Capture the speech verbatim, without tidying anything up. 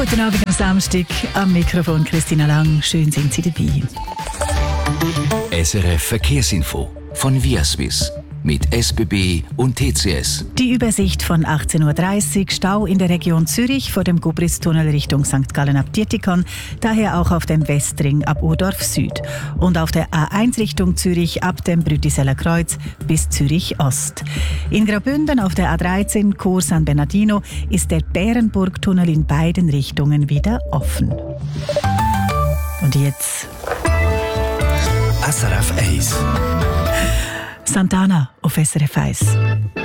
Guten Abend am Samstag, am Mikrofon Christina Lang. Schön sind Sie dabei. S R F Verkehrsinfo von Viaswiss mit S B B und T C S. Die Übersicht von achtzehn Uhr dreißig, Stau in der Region Zürich vor dem Gubristunnel Richtung Sankt Gallen ab Dietikon, daher auch auf dem Westring ab Urdorf Süd und auf der A eins Richtung Zürich ab dem Brütiseller Kreuz bis Zürich Ost. In Graubünden auf der A dreizehn Chur San Bernardino ist der Bärenburgtunnel in beiden Richtungen wieder offen. Und jetzt S R F eins. Santana auf S R F eins.